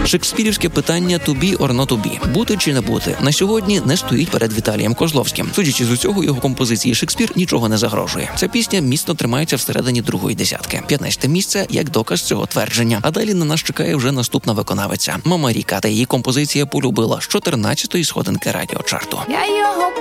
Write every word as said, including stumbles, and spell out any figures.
Шекспірівське питання «to be or not to be» – бути чи не бути – на сьогодні не стоїть перед Віталієм Козловським. Судячи з усього, його композиції «Шекспір» нічого не загрожує. Ця пісня міцно тримається всередині другої десятки. п'ятнадцяте місце як доказ цього твердження. А далі на нас чекає вже наступна виконавиця – Мама Ріка, та її композиція «Полюбила» з чотирнадцятої сходинки радіочарту. Я його